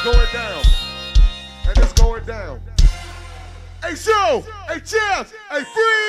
going down. And it's going down. Hey, show! Hey, cheers! Hey, free!